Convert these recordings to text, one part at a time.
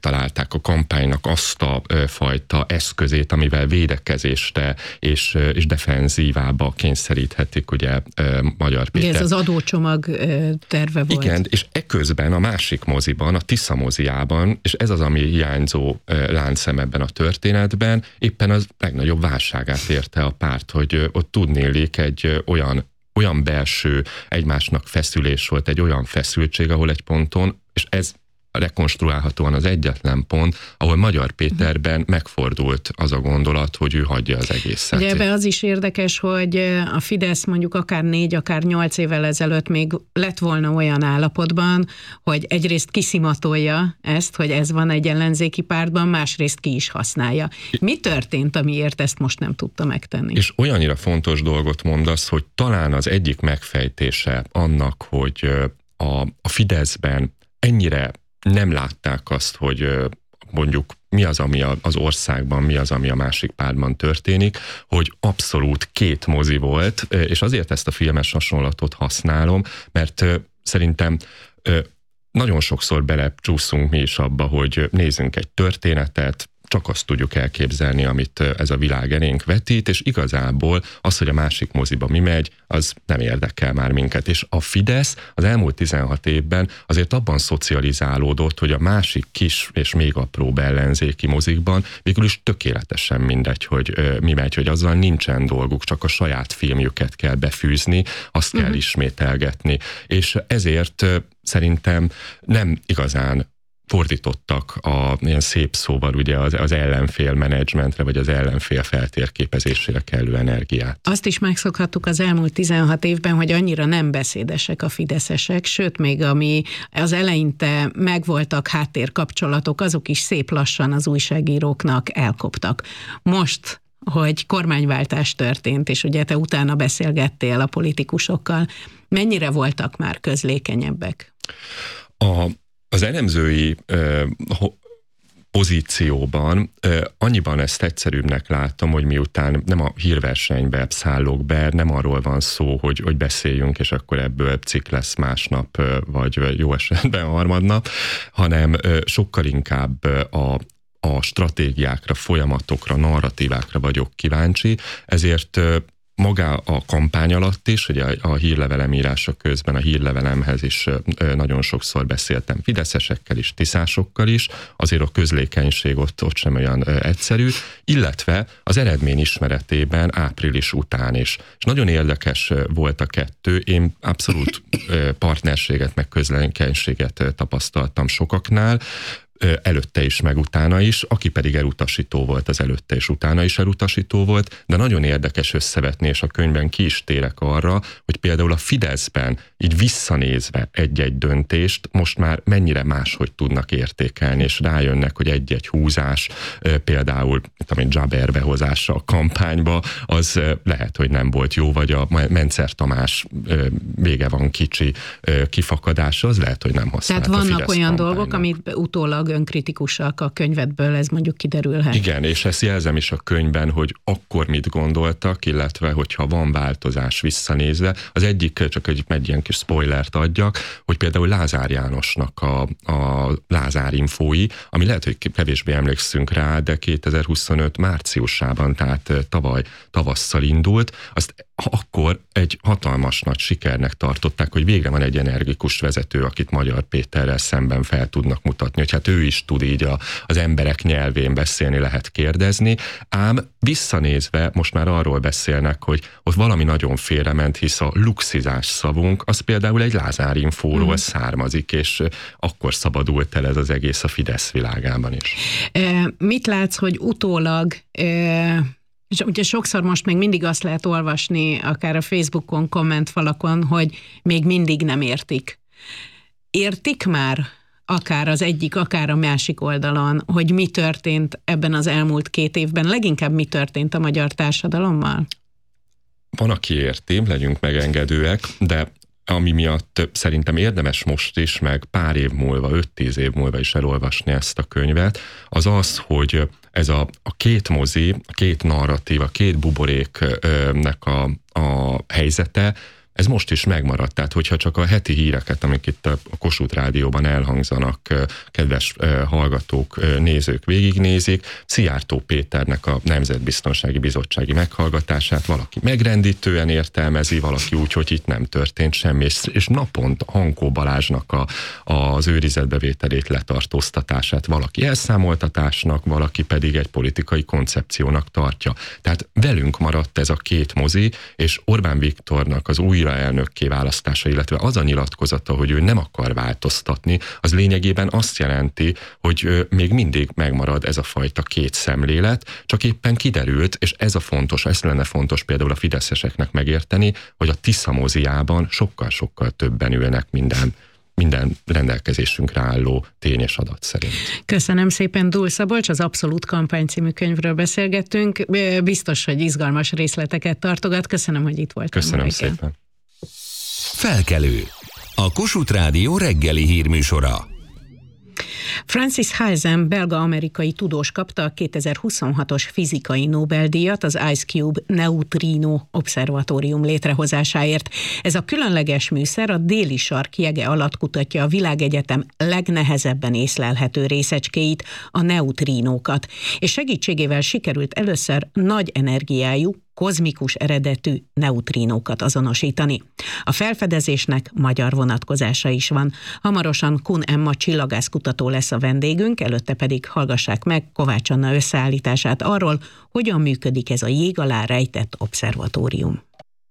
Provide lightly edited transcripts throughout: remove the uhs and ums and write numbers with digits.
megtalálták a kampánynak azt a fajta eszközét, amivel védekezésre és defenzívába kényszeríthetik ugye Magyar Péter. Ez az adócsomag terve volt. Igen, és eközben a másik moziban, a Tisza moziában, és ez az, ami hiányzó láncszem ebben a történetben, éppen az legnagyobb válságát érte a párt, hogy ott tudnélik egy olyan belső egymásnak feszülés volt, egy olyan feszültség, ahol egy ponton, és ez rekonstruálhatóan az egyetlen pont, ahol Magyar Péterben megfordult az a gondolat, hogy ő hagyja az egészet. Ugye ebbe az is érdekes, hogy a Fidesz mondjuk akár 4, akár 8 évvel ezelőtt még lett volna olyan állapotban, hogy egyrészt kiszimatolja ezt, hogy ez van egy ellenzéki pártban, másrészt ki is használja. Mi történt, amiért ezt most nem tudta megtenni? És olyannyira fontos dolgot mondasz, hogy talán az egyik megfejtése annak, hogy a Fideszben ennyire nem látták azt, hogy mondjuk mi az, ami az országban, mi az, ami a másik pártban történik, hogy abszolút 2 mozi volt, és azért ezt a filmes hasonlatot használom, mert szerintem nagyon sokszor belecsúszunk mi is abba, hogy nézzünk egy történetet, csak azt tudjuk elképzelni, amit ez a világ elénk vetít, és igazából az, hogy a másik moziba mi megy, az nem érdekel már minket. És a Fidesz az elmúlt 16 évben azért abban szocializálódott, hogy a másik kis és még apróbb ellenzéki mozikban végül is tökéletesen mindegy, hogy mi megy, hogy azzal nincsen dolguk, csak a saját filmjüket kell befűzni, azt kell ismételgetni. És ezért szerintem nem igazán fordítottak ilyen szép szóval ugye az ellenfél menedzsmentre, vagy az ellenfél feltérképezésére kellő energiát. Azt is megszokhattuk az elmúlt 16 évben, hogy annyira nem beszédesek a fideszesek, sőt még ami az eleinte megvoltak háttérkapcsolatok, azok is szép lassan az újságíróknak elkoptak. Most, hogy kormányváltás történt, és ugye te utána beszélgettél a politikusokkal, mennyire voltak már közlékenyebbek? Az elemzői pozícióban annyiban ezt egyszerűbbnek látom, hogy miután nem a hírversenybe szállok be, nem arról van szó, hogy beszéljünk, és akkor ebből cikk lesz másnap, vagy jó esetben harmadnap, hanem sokkal inkább a stratégiákra, folyamatokra, narratívákra vagyok kíváncsi, ezért maga a kampány alatt is, ugye a hírlevelem írása közben a hírlevelemhez is nagyon sokszor beszéltem fideszesekkel is, tiszásokkal is, azért a közlékenység ott sem olyan egyszerű, illetve az eredmény ismeretében április után is. És nagyon érdekes volt a kettő, én abszolút partnerséget, meg közlékenységet tapasztaltam sokaknál, előtte is, meg utána is, aki pedig elutasító volt, az előtte és utána is elutasító volt, de nagyon érdekes összevetni, és a könyvben ki is térek arra, hogy például a Fideszben így visszanézve egy-egy döntést most már mennyire máshogy tudnak értékelni, és rájönnek, hogy egy-egy húzás, például Zsaber behozása a kampányba, az lehet, hogy nem volt jó, vagy a Mencer Tamás vége van kicsi kifakadása, az lehet, hogy nem használt. Tehát vannak olyan dolgok, amit utólag önkritikusak a könyvedből, ez mondjuk kiderülhet. Igen, és ezt jelzem is a könyvben, hogy akkor mit gondoltak, illetve hogyha van változás visszanézve. Az egyik, csak egy ilyen kis spoilert adjak, hogy például Lázár Jánosnak a Lázár infói, ami lehet, hogy kevésbé emlékszünk rá, de 2025 márciusában, tehát tavaly tavasszal indult, azt akkor egy hatalmas nagy sikernek tartották, hogy végre van egy energikus vezető, akit Magyar Péterrel szemben fel tudnak mutatni, hogy hát ő is tud így az emberek nyelvén beszélni, lehet kérdezni, ám visszanézve most már arról beszélnek, hogy ott valami nagyon félrement, hisz a luxizás szavunk, az például egy Lázár infóról származik, és akkor szabadult el ez az egész a Fidesz világában is. Mit látsz, hogy utólag... És ugye sokszor most még mindig azt lehet olvasni, akár a Facebookon, kommentfalakon, hogy még mindig nem értik. Értik már akár az egyik, akár a másik oldalon, hogy mi történt ebben az elmúlt 2 évben, leginkább mi történt a magyar társadalommal? Van, aki érti, legyünk megengedőek, de ami miatt szerintem érdemes most is, meg pár év múlva, 5-10 év múlva is elolvasni ezt a könyvet, az az, hogy ez a 2 mozi, a 2 narratíva, 2 buboréknek a helyzete, ez most is megmaradt. Tehát, hogyha csak a heti híreket, amik itt a Kossuth Rádióban elhangzanak, kedves hallgatók, nézők végignézik, Szijjártó Péternek a Nemzetbiztonsági Bizottsági meghallgatását valaki megrendítően értelmezi, valaki úgy, hogy itt nem történt semmi, és naponta Hankó Balázsnak az őrizetbevételét, letartóztatását valaki elszámoltatásnak, valaki pedig egy politikai koncepciónak tartja. Tehát velünk maradt ez a két mozi, és Orbán Viktornak az újraelnökké választása, illetve az a nyilatkozata, hogy ő nem akar változtatni, az lényegében azt jelenti, hogy még mindig megmarad ez a fajta két szemlélet, csak éppen kiderült, és ez a fontos, ez lenne fontos például a fideszeseknek megérteni, hogy a Tisza moziában sokkal-sokkal többen ülnek minden rendelkezésünkre álló tény és adat szerint. Köszönöm szépen, Dúl Szabolcs, az Abszolút Kampány című könyvről beszélgettünk. Biztos, hogy izgalmas részleteket tartogat. Köszönöm, hogy itt voltam. Köszönöm szépen. Felkelő. A Kossuth Rádió reggeli hírműsora. Francis Halzen belga-amerikai tudós kapta a 2026-os fizikai Nobel-díjat az Ice Cube Neutrino Obszervatórium létrehozásáért. Ez a különleges műszer a déli sark jege alatt kutatja a világegyetem legnehezebben észlelhető részecskéit, a neutrinókat, és segítségével sikerült először nagy energiájú, kozmikus eredetű neutrinókat azonosítani. A felfedezésnek magyar vonatkozása is van. Hamarosan Kun Emma csillagászkutató lesz a vendégünk, előtte pedig hallgassák meg Kovács Anna összeállítását arról, hogyan működik ez a jég alá rejtett obszervatórium.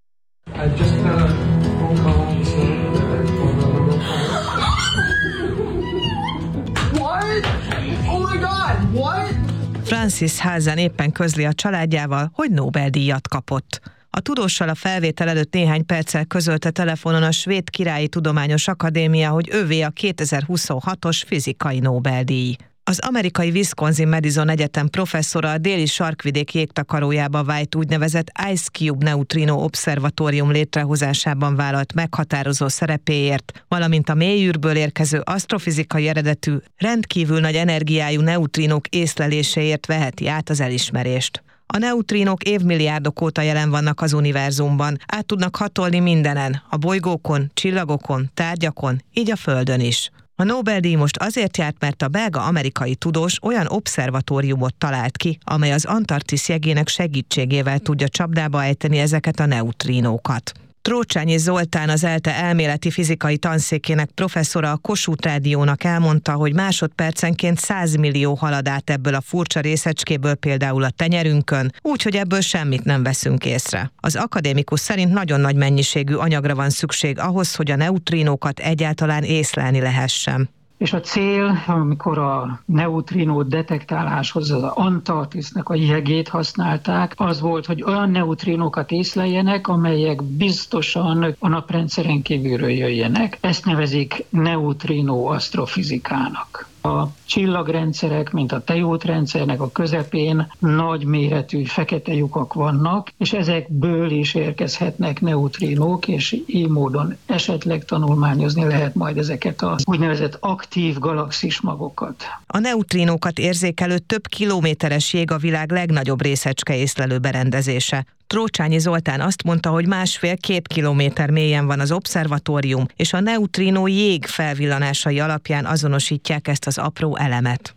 Francis Halzen éppen közli a családjával, hogy Nobel-díjat kapott. A tudóssal a felvétel előtt néhány perccel közölte telefonon a Svéd Királyi Tudományos Akadémia, hogy övé a 2026-os fizikai Nobel-díj. Az amerikai Wisconsin-Madison Egyetem professzora a déli sarkvidék jégtakarójába vájt úgynevezett Ice Cube Neutrino Obszervatórium létrehozásában vállalt meghatározó szerepéért, valamint a mélyűrből érkező asztrofizikai eredetű, rendkívül nagy energiájú neutrinók észleléséért veheti át az elismerést. A neutrinók évmilliárdok óta jelen vannak az univerzumban, át tudnak hatolni mindenen, a bolygókon, csillagokon, tárgyakon, így a Földön is. A Nobel-díj most azért járt, mert a belga-amerikai tudós olyan obszervatóriumot talált ki, amely az Antarktisz jegének segítségével tudja csapdába ejteni ezeket a neutrinókat. Trócsányi Zoltán, az ELTE elméleti fizikai tanszékének professzora a Kossuth Rádiónak elmondta, hogy másodpercenként 100 millió halad át ebből a furcsa részecskéből például a tenyerünkön, úgyhogy ebből semmit nem veszünk észre. Az akadémikus szerint nagyon nagy mennyiségű anyagra van szükség ahhoz, hogy a neutrinókat egyáltalán észlelni lehessen. És a cél, amikor a neutrinó detektáláshoz az Antarktisznak a jegét használták, az volt, hogy olyan neutrinókat észleljenek, amelyek biztosan a naprendszeren kívülről jöjjenek. Ezt nevezik neutrino asztrofizikának. A csillagrendszerek, mint a tejútrendszernek a közepén nagy méretű fekete lyukak vannak, és ezekből is érkezhetnek neutrinók, és így módon esetleg tanulmányozni lehet majd ezeket az úgynevezett aktív galaxis magokat. A neutrinókat érzékelő több kilométeres jég a világ legnagyobb részecske észlelő berendezése. Trócsányi Zoltán azt mondta, hogy 1,5-2 kilométer mélyen van az obszervatórium, és a neutrinó jég felvillanásai alapján azonosítják ezt az apró elemet.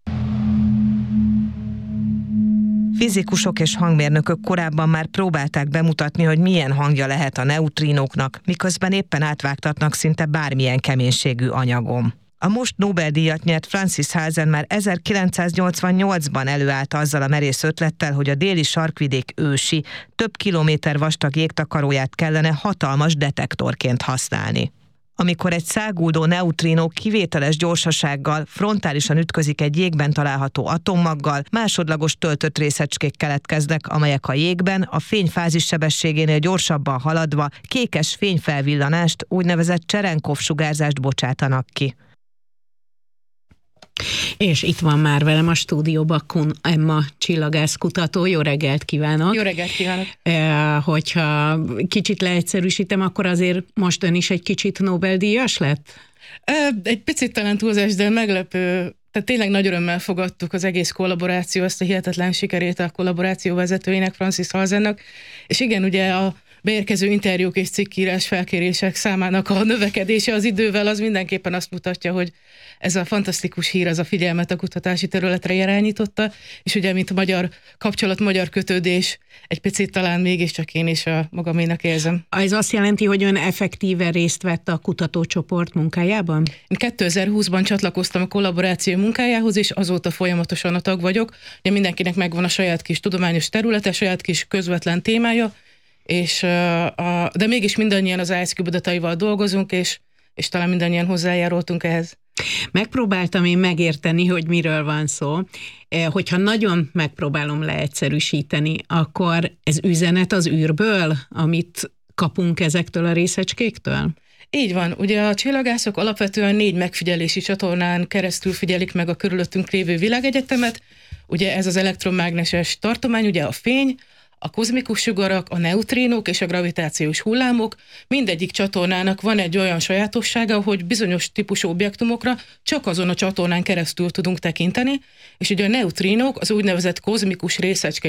Fizikusok és hangmérnökök korábban már próbálták bemutatni, hogy milyen hangja lehet a neutrinóknak, miközben éppen átvágtatnak szinte bármilyen keménységű anyagon. A most Nobel-díjat nyert Francis Halzen már 1988-ban előállt azzal a merész ötlettel, hogy a déli sarkvidék ősi, több kilométer vastag jégtakaróját kellene hatalmas detektorként használni. Amikor egy száguldó neutrinó kivételes gyorsasággal frontálisan ütközik egy jégben található atommaggal, másodlagos töltött részecskék keletkeznek, amelyek a jégben a fény fázissebességénél gyorsabban haladva kékes fényfelvillanást, úgynevezett Cserenkov-sugárzást bocsátanak ki. És itt van már velem a stúdióban Kun Emma csillagászkutató. Jó reggelt kívánok! Jó reggelt kívánok! Hogyha kicsit leegyszerűsítem, akkor azért most ön is egy kicsit Nobel-díjas lett? Egy picit talán túlzás, de meglepő. Tehát tényleg nagy örömmel fogadtuk az egész kollaboráció, ezt a hihetetlen sikerét a kollaboráció vezetőjének, Francis Halzennak. És igen, ugye a beérkező interjúk és cikkírás felkérések számának a növekedése az idővel, az mindenképpen azt mutatja, hogy ez a fantasztikus hír az a figyelmet a kutatási területre irányította, és ugye, mint magyar kapcsolat, magyar kötődés, egy picit talán mégiscsak én is a magaménak érzem. Ez azt jelenti, hogy ön effektíve részt vett a kutatócsoport munkájában? Én 2020-ban csatlakoztam a kollaboráció munkájához, és azóta folyamatosan a tag vagyok. Ugye mindenkinek megvan a saját kis tudományos területe, saját kis közvetlen témája, de mégis mindannyian az IceCube adataival dolgozunk, és talán mindannyian hozzájárultunk ehhez. Megpróbáltam én megérteni, hogy miről van szó. Hogyha nagyon megpróbálom leegyszerűsíteni, akkor ez üzenet az űrből, amit kapunk ezektől a részecskéktől? Így van. Ugye a csillagászok alapvetően 4 megfigyelési csatornán keresztül figyelik meg a körülöttünk lévő világegyetemet. Ugye ez az elektromágneses tartomány, ugye a fény, a kozmikus sugarak, a neutrínók és a gravitációs hullámok. Mindegyik csatornának van egy olyan sajátossága, hogy bizonyos típusú objektumokra csak azon a csatornán keresztül tudunk tekinteni, és ugye a neutrínók, az úgynevezett kozmikus részecske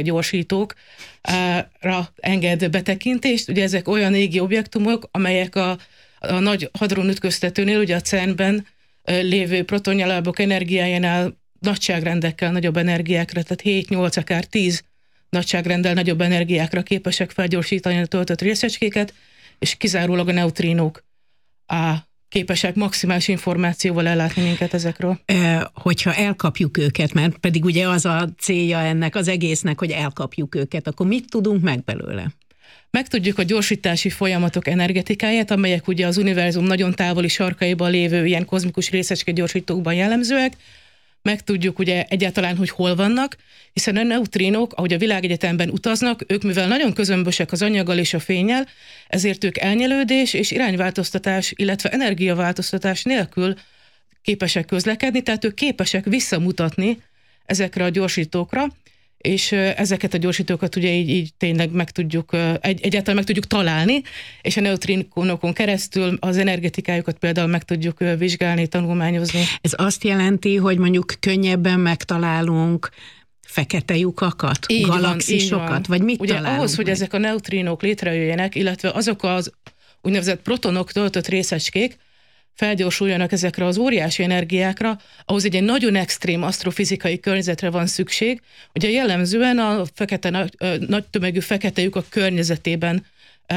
gyorsítókra enged betekintést. Ugye ezek olyan égi objektumok, amelyek a nagy hadronütköztetőnél, ugye a CERN-ben lévő protonnyalábok energiájánál nagyságrendekkel nagyobb energiákra, tehát 7-8, akár 10 nagyságrenddel nagyobb energiákra képesek felgyorsítani a töltött részecskéket, és kizárólag a neutrínók képesek maximális információval ellátni minket ezekről. Hogyha elkapjuk őket, mert pedig ugye az a célja ennek az egésznek, hogy elkapjuk őket, akkor mit tudunk meg belőle? Megtudjuk a gyorsítási folyamatok energetikáját, amelyek ugye az univerzum nagyon távoli sarkaiban lévő ilyen kozmikus részecske gyorsítókban jellemzőek. Megtudjuk ugye egyáltalán, hogy hol vannak, hiszen a neutrínók, ahogy a világegyetemben utaznak, ők mivel nagyon közömbösek az anyaggal és a fénnyel, ezért ők elnyelődés és irányváltoztatás, illetve energiaváltoztatás nélkül képesek közlekedni, tehát ők képesek visszamutatni ezekre a gyorsítókra, és ezeket a gyorsítókat ugye így tényleg egyáltalán meg tudjuk találni, és a neutrinókon keresztül az energetikájukat például meg tudjuk vizsgálni, tanulmányozni. Ez azt jelenti, hogy mondjuk könnyebben megtalálunk fekete lyukakat, galaxisokat, vagy mit ugye találunk ahhoz, hogy meg? ezek a neutrinók létrejöjjenek, illetve azok az úgynevezett protonok töltött részecskék felgyorsuljanak ezekre az óriási energiákra, ahhoz egy nagyon extrém asztrofizikai környezetre van szükség. Ugye jellemzően a nagy tömegű fekete lyukak környezetében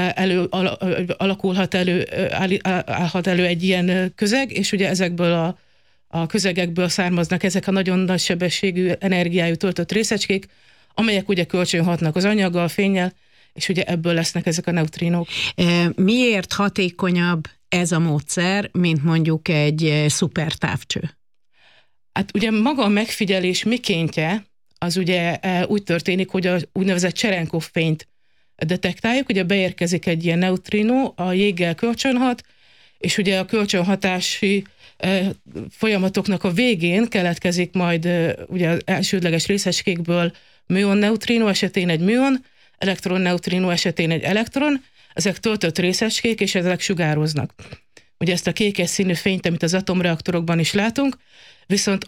állhat elő egy ilyen közeg, és ugye ezekből a közegekből származnak ezek a nagyon nagy sebességű energiájú töltött részecskék, amelyek ugye kölcsönhatnak az anyaggal, a fénnyel, és ugye ebből lesznek ezek a neutrinók. Miért hatékonyabb ez a módszer, mint mondjuk egy szupertávcső? Hát ugye maga a megfigyelés mikéntje, az ugye úgy történik, hogy a úgynevezett Cserenkov fényt detektáljuk, ugye beérkezik egy ilyen neutrinó, a jéggel kölcsönhat, és ugye a kölcsönhatási folyamatoknak a végén keletkezik majd ugye az elsődleges részecskékből műon neutrino esetén egy műon, elektron neutrino esetén egy elektron, ezek töltött részecskék, és ezek sugároznak. Ugye ezt a kékes színű fényt, amit az atomreaktorokban is látunk, viszont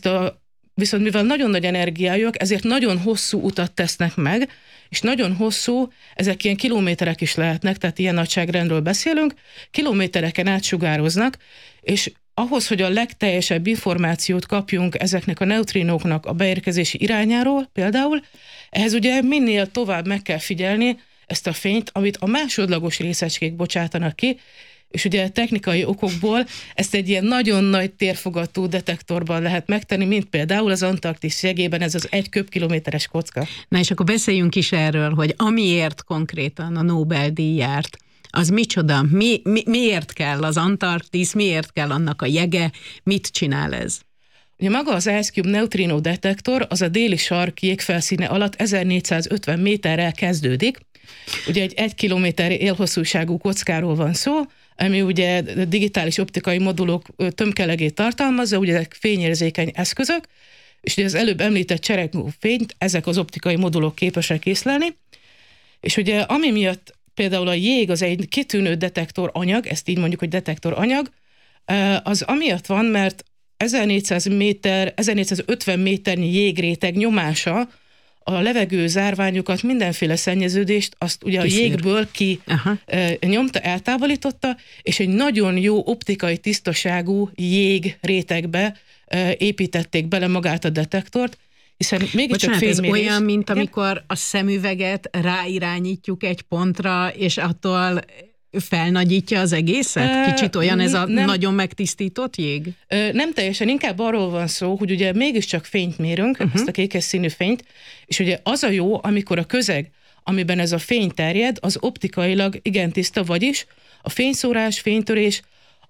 mivel nagyon nagy energiájuk, ezért nagyon hosszú utat tesznek meg, és nagyon hosszú, ezek ilyen kilométerek is lehetnek, tehát ilyen nagyságrendről beszélünk, kilométereken átsugároznak, és ahhoz, hogy a legteljesebb információt kapjunk ezeknek a neutrinóknak a beérkezési irányáról például, ehhez ugye minél tovább meg kell figyelni ezt a fényt, amit a másodlagos részecskék bocsátanak ki, és ugye technikai okokból ezt egy ilyen nagyon nagy térfogatú detektorban lehet megtenni, mint például az Antarktisz jegében ez az 1 köbkilométeres kocka. Na és akkor beszéljünk is erről, hogy amiért konkrétan a Nobel-díj járt, az micsoda? Miért kell az Antarktisz, miért kell annak a jege, mit csinál ez? Ugye maga az IceCube neutrino detektor az a déli sark jégfelszíne alatt 1450 méterrel kezdődik. Ugye egy 1 kilométer élhosszúságú kockáról van szó, ami ugye digitális optikai modulok tömkelegét tartalmazza, ugye ezek fényérzékeny eszközök, és ugye az előbb említett Cserenkov fényt ezek az optikai modulok képesek észlelni, és ugye ami miatt például a jég az egy kitűnő detektor anyag, ezt így mondjuk, hogy detektor anyag, az amiatt van, mert 1450 méternyi jégréteg nyomása a levegő zárványokat, mindenféle szennyeződést, azt ugye a jégből nyomta, eltávolította, és egy nagyon jó optikai tisztaságú jég rétegbe építették bele magát a detektort, hiszen mégiscsak fénymérés. Ez olyan, mint amikor a szemüveget ráirányítjuk egy pontra, és attól felnagyítja az egészet? Kicsit olyan ez a nagyon megtisztított jég? Nem teljesen, inkább arról van szó, hogy ugye mégiscsak fényt mérünk, ezt a kékes színű fényt, és ugye az a jó, amikor a közeg, amiben ez a fény terjed, az optikailag igen tiszta, vagyis a fényszórás, fénytörés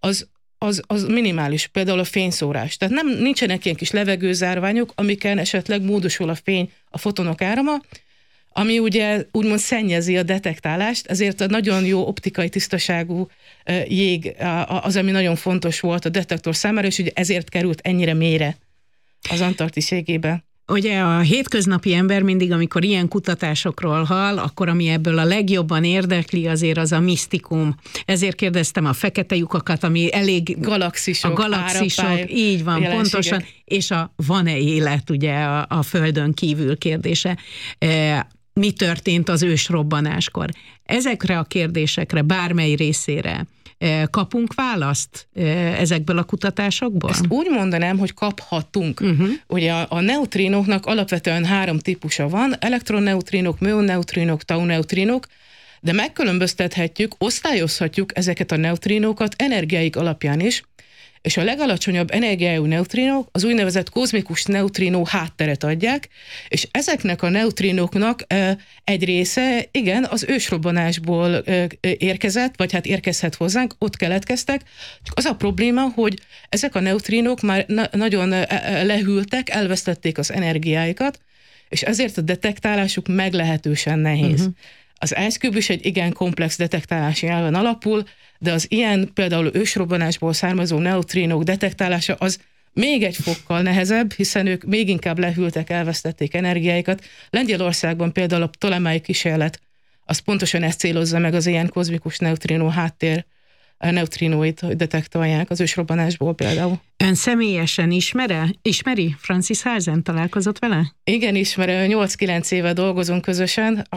az minimális, például a fényszórás. Tehát nincsenek ilyen kis levegőzárványok, amiken esetleg módosul a fény, a fotonok árama, ami ugye úgymond szennyezi a detektálást, ezért a nagyon jó optikai tisztaságú jég az, ami nagyon fontos volt a detektor számára, és ugye ezért került ennyire mélyre az Antarktisz jégébe. Ugye a hétköznapi ember mindig, amikor ilyen kutatásokról hall, akkor ami ebből a legjobban érdekli, azért az a misztikum. Ezért kérdeztem a fekete lyukakat, ami elég... Galaxisok, így van, jelenségek. Pontosan. És van-e élet ugye a Földön kívül kérdése. Mi történt az ősrobbanáskor? Ezekre a kérdésekre, bármely részére kapunk választ ezekből a kutatásokból? Ezt úgy mondanám, hogy kaphatunk. Ugye a neutrinóknak alapvetően 3 típusa van, elektronneutrinok, műonneutrinok, tauneutrinok, de megkülönböztethetjük, osztályozhatjuk ezeket a neutrinókat energiáik alapján is, és a legalacsonyabb energiájú neutrinók az úgynevezett kozmikus neutrinó hátteret adják, és ezeknek a neutrinóknak egy része, igen, az ősrobbanásból érkezett, vagy hát érkezhet hozzánk, ott keletkeztek, csak az a probléma, hogy ezek a neutrinók már nagyon lehűltek, elvesztették az energiáikat, és ezért a detektálásuk meglehetősen nehéz. Az IceCube is egy igen komplex detektálási elven alapul, de az ilyen például ősrobbanásból származó neutrinók detektálása az még egy fokkal nehezebb, hiszen ők még inkább lehűltek, elvesztették energiáikat. Lengyelországban például a Ptolemai kísérlet, az pontosan ezt célozza meg, az ilyen kozmikus neutrinó háttér neutrinóit, hogy detektálják az ősrobbanásból például. Ön személyesen ismeri Francis Halsen? Találkozott vele? Igen, ismerem. 8-9 éve dolgozunk közösen.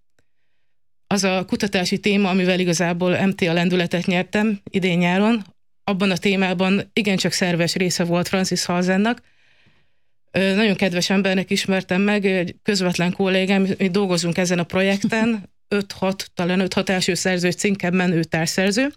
Az a kutatási téma, amivel igazából MTA lendületet nyertem idén nyáron, abban a témában igencsak szerves része volt Francis Halsennak. Nagyon kedves embernek ismertem meg, egy közvetlen kollégám, mi dolgozunk ezen a projekten, 5-6 első szerző cinkemben ő társszerző,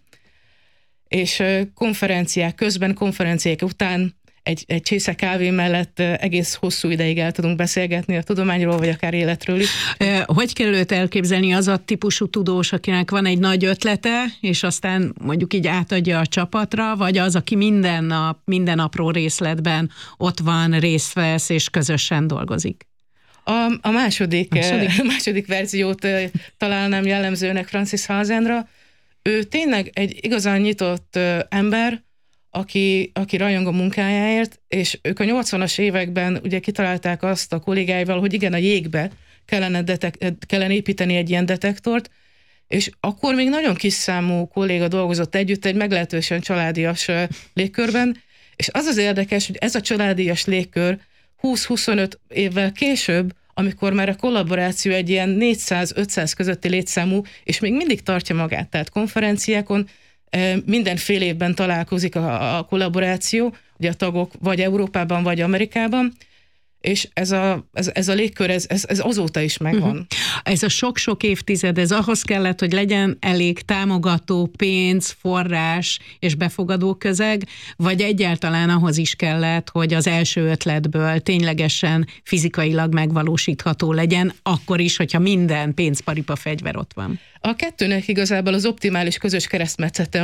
és konferenciák közben, konferenciák után egy csésze kávé mellett egész hosszú ideig el tudunk beszélgetni a tudományról, vagy akár életről is. Hogy kell őt elképzelni? Az a típusú tudós, akinek van egy nagy ötlete, és aztán mondjuk így átadja a csapatra, vagy az, aki minden nap, minden apró részletben ott van, részt vesz, és közösen dolgozik? A második verziót találnám jellemzőnek Francis Halsenra. Ő tényleg egy igazán nyitott ember, aki rajong a munkájáért, és ők a 80-as években ugye kitalálták azt a kollégáival, hogy igen, a jégbe kellene építeni egy ilyen detektort, és akkor még nagyon kis számú kolléga dolgozott együtt egy meglehetősen családias légkörben, és az érdekes, hogy ez a családias légkör 20-25 évvel később, amikor már a kollaboráció egy ilyen 400-500 közötti létszámú, és még mindig tartja magát, tehát konferenciákon minden fél évben találkozik a kollaboráció, ugye a tagok vagy Európában, vagy Amerikában, és ez a légkör, ez azóta is megvan. Ez a sok-sok évtized, ez ahhoz kellett, hogy legyen elég támogató pénz, forrás és befogadó közeg, vagy egyáltalán ahhoz is kellett, hogy az első ötletből ténylegesen fizikailag megvalósítható legyen, akkor is, hogyha minden pénzparipa fegyver ott van. A kettőnek igazából az optimális közös keresztmetszete,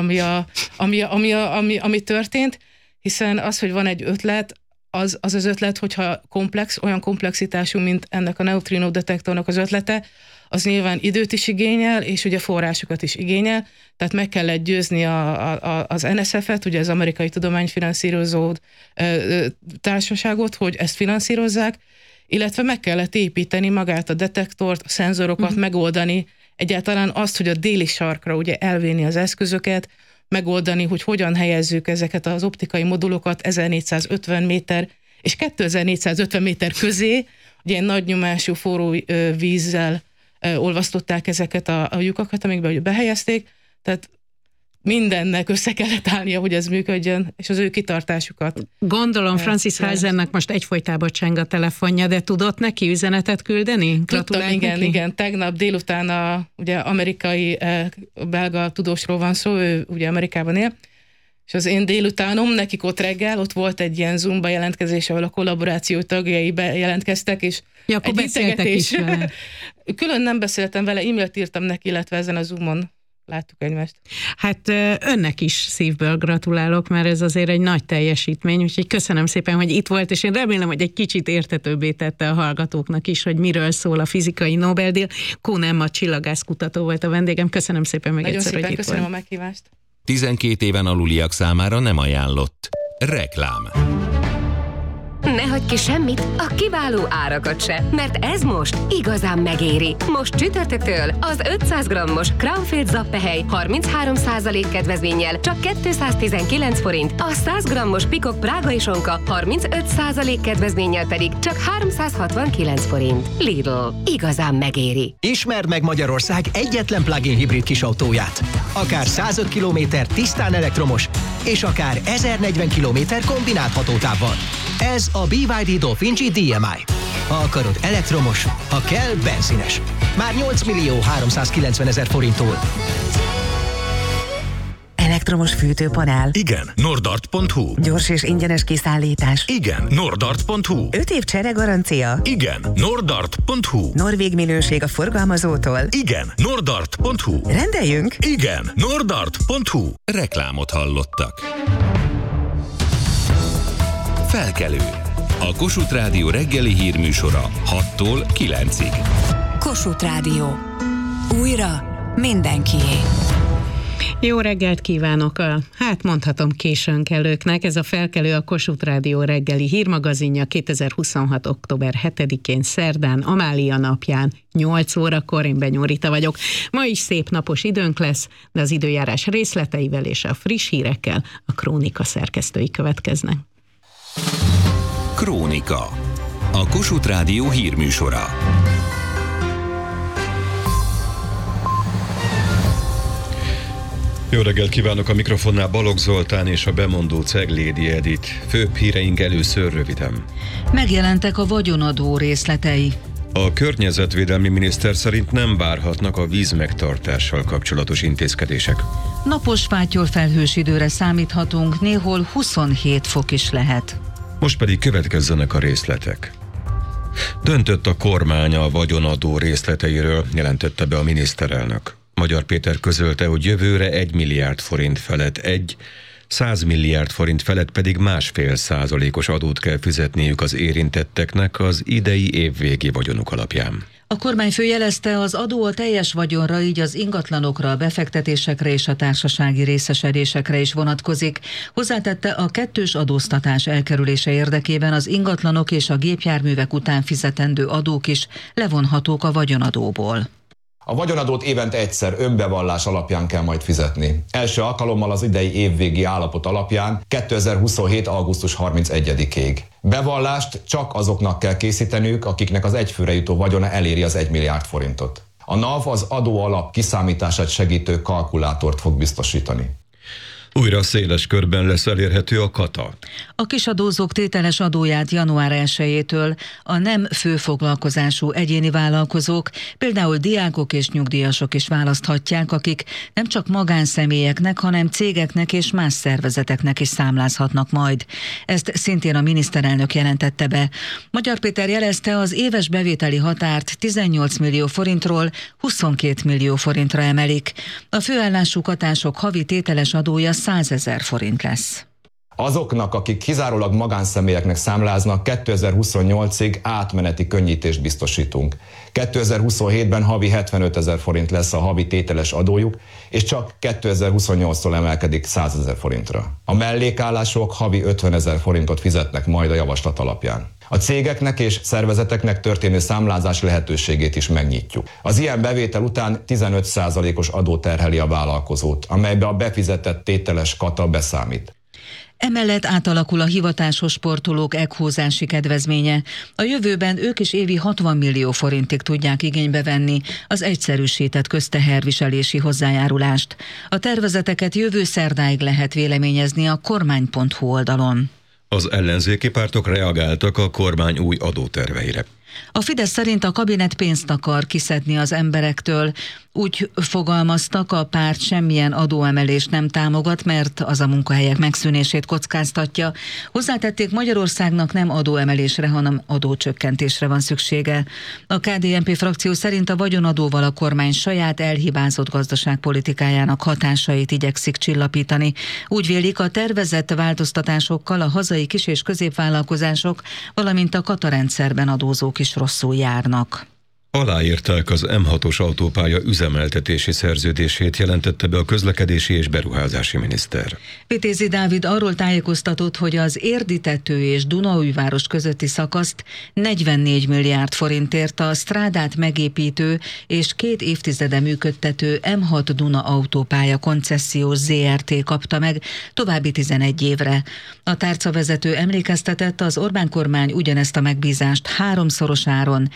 ami történt, hiszen az, hogy van egy ötlet, az ötlet, hogyha komplex, olyan komplexitású, mint ennek a neutrino detektornak az ötlete, az nyilván időt is igényel, és ugye forrásokat is igényel, tehát meg kellett győzni az NSF-et, ugye az Amerikai Tudományfinanszírozó Társaságot, hogy ezt finanszírozzák, illetve meg kellett építeni magát a detektort, a szenzorokat, megoldani egyáltalán azt, hogy a déli sarkra ugye elvinni az eszközöket, megoldani, hogy hogyan helyezzük ezeket az optikai modulokat 1450 méter és 2450 méter közé, ilyen nagy nyomású forró vízzel olvasztották ezeket a lyukakat, amikbe behelyezték, tehát mindennek össze kellett állnia, hogy ez működjön, és az ő kitartásukat. Gondolom Francis Heisennek most egyfolytában cseng a telefonja, de tudott neki üzenetet küldeni? Tudtam, igen. Tegnap délután ugye amerikai, belga tudósról van szó, ő ugye Amerikában él, és az én délutánom, nekik ott reggel, ott volt egy ilyen Zoom bejelentkezés, ahol a kollaboráció tagjai bejelentkeztek, és akkor beszéltek is vele. Külön nem beszéltem vele, e-mailt írtam neki, illetve ezen a Zoomon láttuk egymást. Hát önnek is szívből gratulálok, mert ez azért egy nagy teljesítmény, úgyhogy köszönöm szépen, hogy itt volt, és én remélem, hogy egy kicsit értetőbbé tette a hallgatóknak is, hogy miről szól a fizikai Nobel-díj. Kuhn Emma csillagászkutató volt a vendégem. Köszönöm szépen még nagyon egyszer, szépen, hogy itt köszönöm volt. a meghívást. 12 éven aluliak számára nem ajánlott. Reklám. Ne hagyj ki semmit, a kiváló árakat se, mert ez most igazán megéri. Most csütörtöktől az 500 g-os Crownfield zappehely 33% kedvezménnyel csak 219 forint, a 100 g-os Pikok prágai sonka 35% kedvezménnyel pedig csak 369 forint. Lidl, igazán megéri. Ismerd meg Magyarország egyetlen plug-in hibrid kisautóját. Akár 105 km tisztán elektromos, és akár 1040 km kombinált hatótávval. Ez a BYD Dolphin G DMI. Ha akarod elektromos, ha kell benzines. Már 8.390.000 forinttól. Elektromos fűtőpanel. Igen, nordart.hu. Gyors és ingyenes kiszállítás. Igen, nordart.hu. 5 év cseregarancia. Igen, nordart.hu. Norvég minőség a forgalmazótól. Igen, nordart.hu. Rendeljünk. Igen, nordart.hu. Reklámot hallottak. Felkelő. A Kossuth Rádió reggeli hírműsora 6-tól 9-ig. Kossuth Rádió. Újra mindenkié. Jó reggelt kívánok hát mondhatom későnkelőknek. Ez a Felkelő, a Kossuth Rádió reggeli hírmagazinja 2026. október 7-én szerdán, Amália napján, 8 órakor. Én Benyó Rita vagyok. Ma is szép napos időnk lesz, de az időjárás részleteivel és a friss hírekkel a Krónika szerkesztői következnek. Krónika. A Kossuth Rádió hírműsora. Jó reggelt kívánok, a mikrofonnál Balogh Zoltán és a bemondó Ceglédi Edith. Főbb híreink először röviden. Megjelentek a vagyonadó részletei. A környezetvédelmi miniszter szerint nem várhatnak a vízmegtartással kapcsolatos intézkedések. Napos fátyol-felhős időre számíthatunk, néhol 27 fok is lehet. Most pedig következzenek a részletek. Döntött a kormány a vagyonadó részleteiről, jelentette be a miniszterelnök. Magyar Péter közölte, hogy jövőre 1 milliárd forint felett 100 milliárd forint felett pedig 1,5% adót kell fizetniük az érintetteknek az idei évvégi vagyonuk alapján. A kormányfő jelezte, az adó a teljes vagyonra, így az ingatlanokra, a befektetésekre és a társasági részesedésekre is vonatkozik. Hozzátette, a kettős adóztatás elkerülése érdekében az ingatlanok és a gépjárművek után fizetendő adók is levonhatók a vagyonadóból. A vagyonadót évente egyszer önbevallás alapján kell majd fizetni. Első alkalommal az idei évvégi állapot alapján 2027. augusztus 31-ig. Bevallást csak azoknak kell készíteniük, akiknek az egyfőre jutó vagyona eléri az 1 milliárd forintot. A NAV az adóalap kiszámítását segítő kalkulátort fog biztosítani. Újra széles körben lesz elérhető a kata. A kisadózók tételes adóját január 1-től a nem főfoglalkozású egyéni vállalkozók, például diákok és nyugdíjasok is választhatják, akik nem csak magánszemélyeknek, hanem cégeknek és más szervezeteknek is számlázhatnak majd. Ezt szintén a miniszterelnök jelentette be. Magyar Péter jelezte, az éves bevételi határt 18 millió forintról 22 millió forintra emelik. A főállású katások havi tételes adója 100 000 forint lesz. Azoknak, akik kizárólag magánszemélyeknek számláznak, 2028-ig átmeneti könnyítést biztosítunk. 2027-ben havi 75 000 forint lesz a havi tételes adójuk, és csak 2028-tól emelkedik 100 000 forintra. A mellékállások havi 50 000 forintot fizetnek majd a javaslat alapján. A cégeknek és szervezeteknek történő számlázás lehetőségét is megnyitjuk. Az ilyen bevétel után 15%-os adó terheli a vállalkozót, amelybe a befizetett tételes kata beszámít. Emellett átalakul a hivatásos sportolók eghúzási kedvezménye. A jövőben ők is évi 60 millió forintig tudják igénybe venni az egyszerűsített közteherviselési hozzájárulást. A tervezeteket jövő szerdáig lehet véleményezni a kormány.hu oldalon. Az ellenzéki pártok reagáltak a kormány új adóterveire. A Fidesz szerint a kabinet pénzt akar kiszedni az emberektől. Úgy fogalmaztak, a párt semmilyen adóemelést nem támogat, mert az a munkahelyek megszűnését kockáztatja. Hozzátették, Magyarországnak nem adóemelésre, hanem adócsökkentésre van szüksége. A KDNP frakció szerint a vagyonadóval a kormány saját elhibázott gazdaságpolitikájának hatásait igyekszik csillapítani. Úgy vélik, a tervezett változtatásokkal a hazai kis- és középvállalkozások, valamint a katarendszerben adózók is rosszul járnak. Aláírták az M6-os autópálya üzemeltetési szerződését, jelentette be a közlekedési és beruházási miniszter. Vitézi Dávid arról tájékoztatott, hogy az Érdi-tető és Dunaújváros közötti szakaszt 44 milliárd forintért a strádát megépítő és 2 évtizede működtető M6 Duna autópálya koncesziós ZRT kapta meg további 11 évre. A tárcavezető emlékeztetett, az Orbán kormány ugyanezt a megbízást 3-szorosáron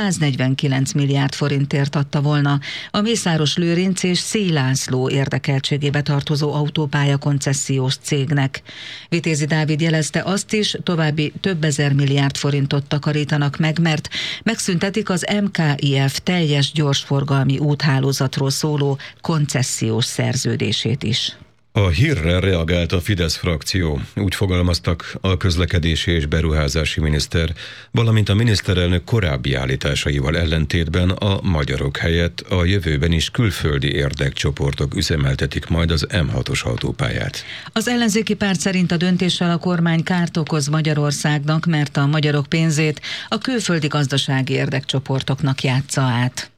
149 milliárd forintért adta volna a Mészáros Lőrinc és Szély László érdekeltségébe tartozó autópálya koncesziós cégnek. Vitézi Dávid jelezte azt is, további több ezer milliárd forintot takarítanak meg, mert megszüntetik az MKIF teljes gyorsforgalmi úthálózatról szóló koncesziós szerződését is. A hírre reagált a Fidesz frakció. Úgy fogalmaztak a közlekedési és beruházási miniszter, valamint a miniszterelnök korábbi állításaival ellentétben a magyarok helyett a jövőben is külföldi érdekcsoportok üzemeltetik majd az M6-os autópályát. Az ellenzéki párt szerint a döntéssel a kormány kárt okoz Magyarországnak, mert a magyarok pénzét a külföldi gazdasági érdekcsoportoknak játsza át.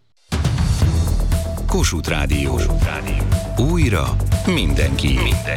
Kossuth Rádió. Újra mindenki.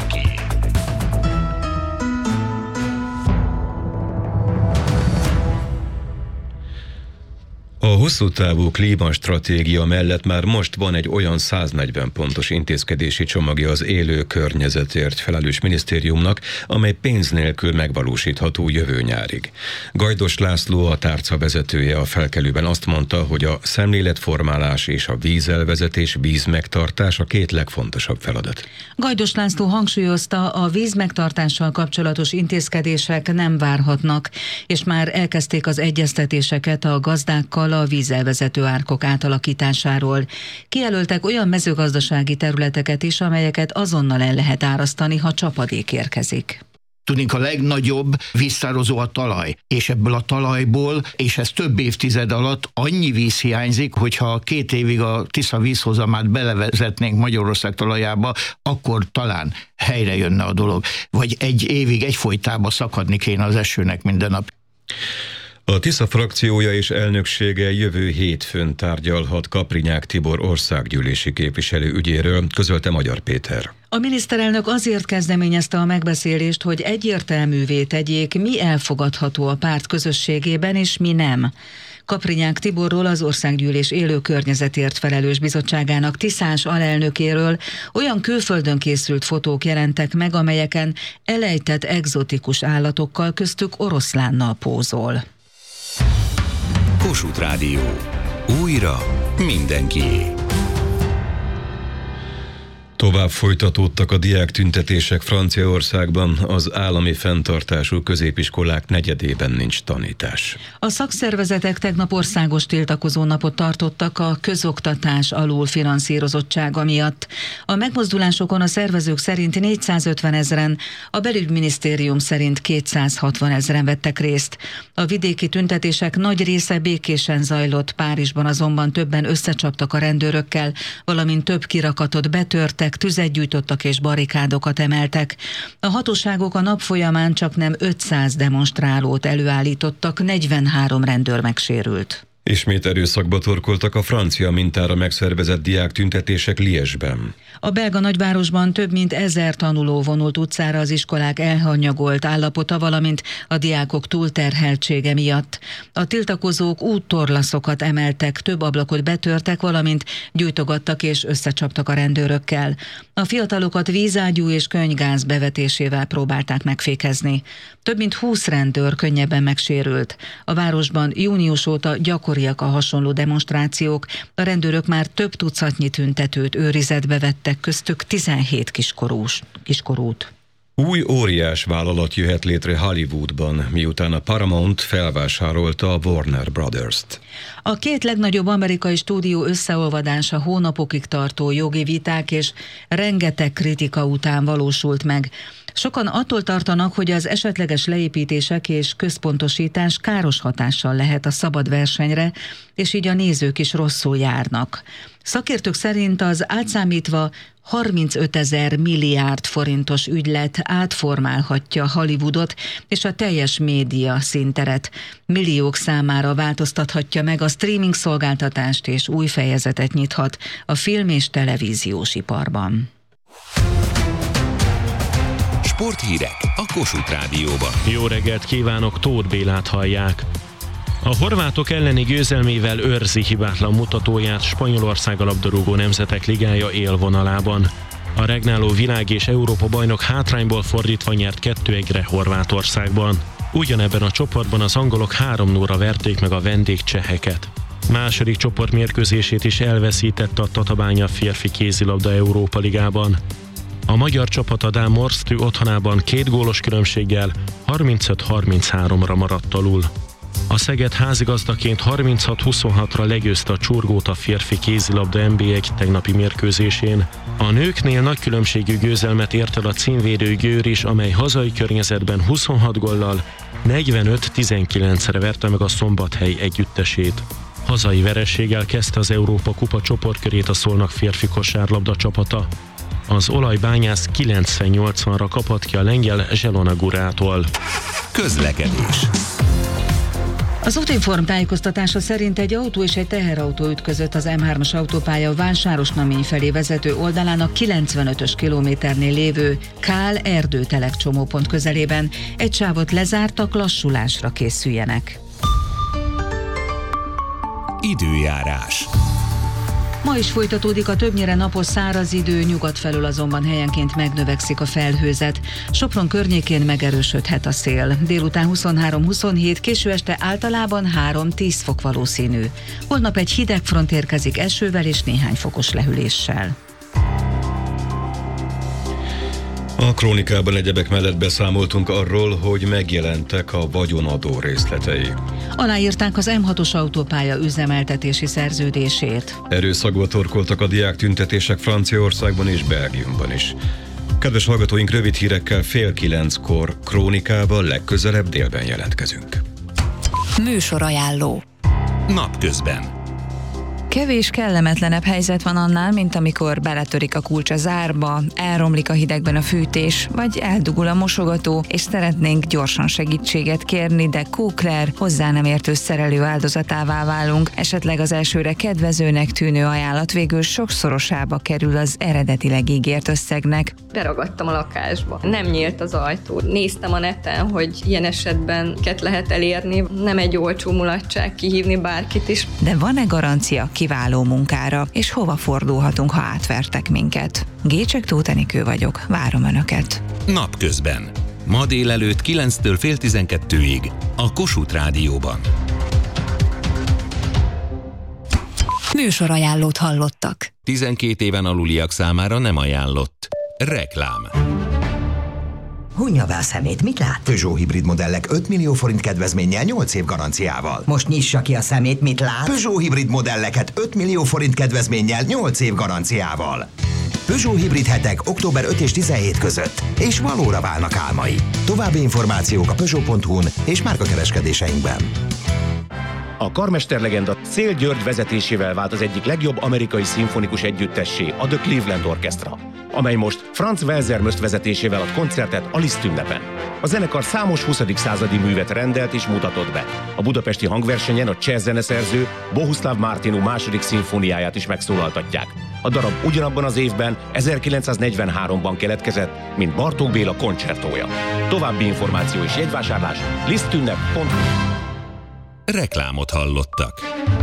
A hosszú távú klímastratégia mellett már most van egy olyan 140 pontos intézkedési csomagja az élő környezetért felelős minisztériumnak, amely pénz nélkül megvalósítható jövő nyárig. Gajdos László, a tárca vezetője a Felkelőben azt mondta, hogy a szemléletformálás és a vízelvezetés, vízmegtartás a 2 legfontosabb feladat. Gajdos László hangsúlyozta, a vízmegtartással kapcsolatos intézkedések nem várhatnak, és már elkezdték az egyeztetéseket a gazdákkal a vízelvezető árkok átalakításáról. Kijelöltek olyan mezőgazdasági területeket is, amelyeket azonnal el lehet árasztani, ha csapadék érkezik. Tudnék, a legnagyobb víztározó a talaj, és ebből a talajból, és ez több évtized alatt annyi víz hiányzik, hogyha 2 évig a Tisza vízhozamát belevezetnénk Magyarország talajába, akkor talán helyre jönne a dolog. Vagy 1 évig egyfolytában szakadni kéne az esőnek minden nap. A Tisza frakciója és elnöksége jövő hétfőn tárgyalhat Kaprinyák Tibor országgyűlési képviselő ügyéről, közölte Magyar Péter. A miniszterelnök azért kezdeményezte a megbeszélést, hogy egyértelművé tegyék, mi elfogadható a párt közösségében és mi nem. Kaprinyák Tiborról, az Országgyűlés élő környezetért felelős bizottságának Tiszás alelnökéről olyan külföldön készült fotók jelentek meg, amelyeken elejtett egzotikus állatokkal, köztük oroszlánnal pózol. Kossuth Rádió. Újra mindenkié. Tovább folytatódtak a diáktüntetések Franciaországban, az állami fenntartású középiskolák negyedében nincs tanítás. A szakszervezetek tegnap országos tiltakozó napot tartottak a közoktatás alulfinanszírozottsága miatt. A megmozdulásokon a szervezők szerint 450 000-en, a belügyminisztérium szerint 260 000-en vettek részt. A vidéki tüntetések nagy része békésen zajlott, Párizsban azonban többen összecsaptak a rendőrökkel, valamint több kirakatot betörtek, tüzet gyújtottak és barikádokat emeltek. A hatóságok a nap folyamán csaknem 500 demonstrálót előállítottak, 43 rendőr megsérült. Ismét erőszakba torkoltak a francia mintára megszervezett diáktüntetések Liège-ben. A belga nagyvárosban több mint 1000 tanuló vonult utcára az iskolák elhanyagolt állapota, valamint a diákok túlterheltsége miatt. A tiltakozók úttorlaszokat emeltek, több ablakot betörtek, valamint gyújtogattak és összecsaptak a rendőrökkel. A fiatalokat vízágyú és könnygáz bevetésével próbálták megfékezni. Több mint 20 rendőr könnyebben megsérült. A városban június óta gyakoriak a hasonló demonstrációk, a rendőrök már több tucatnyi tüntetőt őrizetbe vettek, köztük 17 kiskorút. Új óriás vállalat jöhet létre Hollywoodban, miután a Paramount felvásárolta a Warner Brothers-t. A két legnagyobb amerikai stúdió összeolvadása hónapokig tartó jogi viták és rengeteg kritika után valósult meg. Sokan attól tartanak, hogy az esetleges leépítések és központosítás káros hatással lehet a szabad versenyre, és így a nézők is rosszul járnak. Szakértők szerint az átszámítva 35 000 milliárd forintos ügylet átformálhatja Hollywoodot és a teljes média színteret. Milliók számára változtathatja meg a streaming szolgáltatást és új fejezetet nyithat a film- és televíziós iparban. Sporthírek a Kossuth Rádióban. Jó reggelt kívánok, Tóth Bélát hallják. A horvátok elleni győzelmével őrzi hibátlan mutatóját Spanyolország a labdarúgó nemzetek ligája élvonalában. A regnáló világ és Európa bajnok hátrányból fordítva nyert 2-1-re Horvátországban. Ugyanebben a csoportban az angolok 3-0-ra verték meg a vendégcseheket. Második csoportmérkőzését is elveszítette a Tatabánya férfi kézilabda Európa ligában. A magyar csapat a dán Morstű otthonában 2 gólos különbséggel 35-33-ra maradt alul. A Szeged házigazdaként 36-26-ra legyőzte a Csurgót a férfi kézilabda NB1 tegnapi mérkőzésén. A nőknél nagy különbségű győzelmet ért el a címvédő Győr is, amely hazai környezetben 26 góllal 45-19-re verte meg a Szombathely együttesét. Hazai vereséggel kezdte az Európa Kupa csoportkörét a Szolnok férfi kosárlabda csapata. Az olajbányász 90-80-ra kapott ki a lengyel Zselona Gurától. Közlekedés. Az Útinform tájékoztatása szerint egy autó és egy teherautó ütközött az M3-as autópálya Vásárosnamény felé vezető oldalán a 95-ös kilométernél lévő Kál-Erdőtelek csomópont közelében. Egy sávot lezártak, lassulásra készüljenek. Időjárás. Ma is folytatódik a többnyire napos száraz idő, nyugat felől azonban helyenként megnövekszik a felhőzet. Sopron környékén megerősödhet a szél. Délután 23-27, késő este általában 3-10 fok valószínű. Holnap egy hideg front érkezik esővel és néhány fokos lehűléssel. A krónikában egyebek mellett beszámoltunk arról, hogy megjelentek a vagyonadó részletei. Aláírták az M6-os autópálya üzemeltetési szerződését. Erőszakba torkoltak a diáktüntetések Franciaországban és Belgiumban is. Kedves hallgatóink, rövid hírekkel 8:30 krónikával legközelebb délben jelentkezünk. Műsorajánló. Napközben. Kevés kellemetlenebb helyzet van annál, mint amikor beletörik a kulcs a zárba, elromlik a hidegben a fűtés, vagy eldugul a mosogató, és szeretnénk gyorsan segítséget kérni, de kókler, hozzá nem értő szerelő áldozatává válunk, esetleg az elsőre kedvezőnek tűnő ajánlat végül sokszorosába kerül az eredetileg ígért összegnek. Beragadtam a lakásba, nem nyílt az ajtó. Néztem a neten, hogy ilyen esetben ket lehet elérni, nem egy olcsó mulatság kihívni bárkit is. De van-e garancia kiváló munkára, és hova fordulhatunk, ha átvertek minket? Gécsek Tóth Enikő vagyok, várom Önöket. Napközben. Ma délelőtt 9-től fél 12-ig a Kossuth Rádióban. Műsorajánlót hallottak. 12 éven aluliak számára nem ajánlott. Reklám. Hunnyavá szemét, mit lát? Peugeot hibrid modellek 5 millió forint kedvezménnyel 8 év garanciával. Most nyissa ki a szemét, mit lát? Peugeot hibrid modelleket 5 millió forint kedvezménnyel 8 év garanciával. Peugeot hibrid hetek október 5 és 17 között, és valóra válnak álmai. További információk a Peugeot.hu-n és márkakereskedéseinkben. A karmesterlegenda Szél György vezetésével vált az egyik legjobb amerikai szimfonikus együttessé, a The Cleveland Orchestra. amely most Franz Welser-Möst vezetésével ad koncertet a Liszt ünnepen. A zenekar számos 20. századi művet rendelt és mutatott be. A budapesti hangversenyen a cseh zeneszerző Bohuslav Martinu második szimfóniáját is megszólaltatják. A darab ugyanabban az évben, 1943-ban keletkezett, mint Bartók Béla koncertója. További információ és jegyvásárlás lisztünnep.hu. Reklámot hallottak.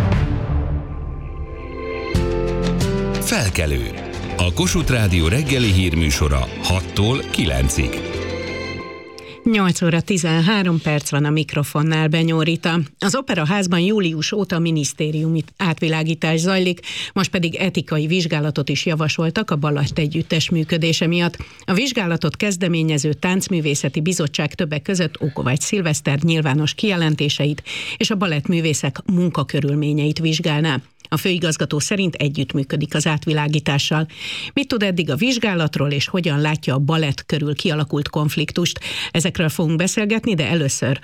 Felkelő. A Kossuth Rádió reggeli hírműsora 6-tól 9-ig. 8 óra 13 perc van a mikrofonnál, Benyó Rita. Az Operaházban július óta minisztériumi átvilágítás zajlik, most pedig etikai vizsgálatot is javasoltak a Balett Együttes működése miatt. A vizsgálatot kezdeményező Táncművészeti Bizottság többek között Ókovács Szilveszter nyilvános kijelentéseit és a balettművészek munkakörülményeit vizsgálná. A főigazgató szerint együttműködik az átvilágítással. Mit tud eddig a vizsgálatról, és hogyan látja a balett körül kialakult konfliktust? Ezekről fogunk beszélgetni, de először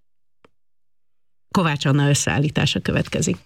Kovács Anna összeállítása következik.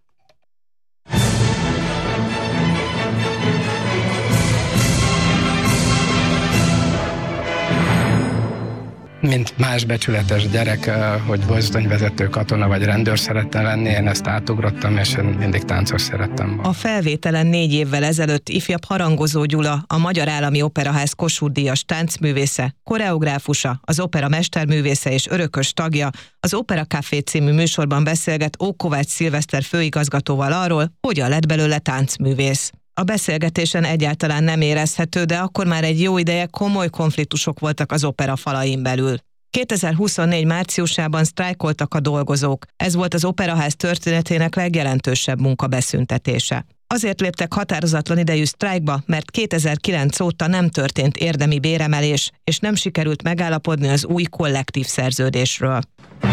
Mint más becsületes gyerek, hogy mozdonyvezető, katona vagy rendőr szerettem lenni, én ezt átugrottam, és én mindig táncos szerettem. A felvételen 4 évvel ezelőtt ifjabb Harangozó Gyula, a Magyar Állami Operaház Kossuth-díjas táncművésze, koreográfusa, az opera mesterművésze és örökös tagja az Opera Café című műsorban beszélget Ókovács Szilveszter főigazgatóval arról, hogyan lett belőle táncművész. A beszélgetésen egyáltalán nem érezhető, de akkor már egy jó ideje komoly konfliktusok voltak az opera falain belül. 2024 márciusában sztrájkoltak a dolgozók. Ez volt az Operaház történetének legjelentősebb munkabeszüntetése. Azért léptek határozatlan idejű sztrájkba, mert 2009 óta nem történt érdemi béremelés, és nem sikerült megállapodni az új kollektív szerződésről.